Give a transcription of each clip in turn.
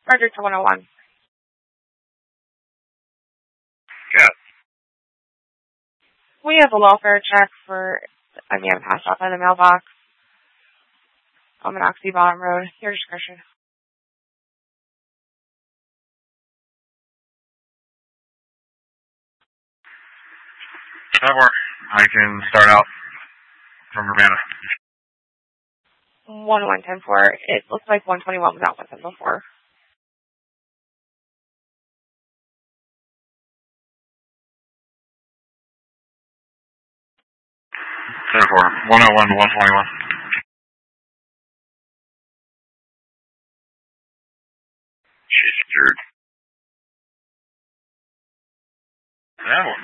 Roger to 101. Yeah. We have a welfare check for, I may have passed off by the mailbox. On Monoxy Bottom Road. Your discretion. That works. I can start out from Urbana. 11110-4. It looks like 121 was out with them before. Therefore, 101 to 121. She's secured. That one.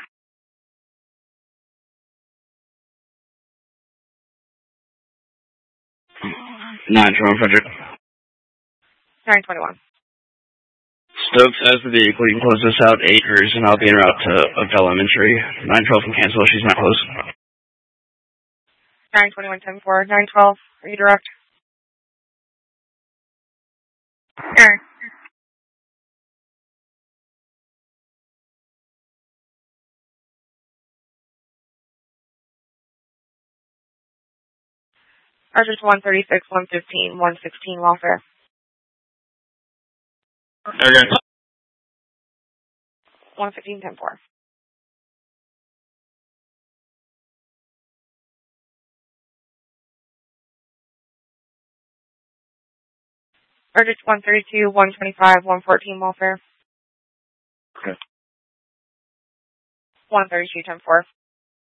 Nine to 100. 921. Stokes has the vehicle. You can close this out 8 years, and I'll be en route to Avella Elementary. 912 can cancel. She's not close. 921-10-4. 912. Are you direct? Sure. Roger to 136, 115, 116 welfare. Okay. 115-10-4. Roger to 132, 125, 114 welfare. Okay. 132-10-4.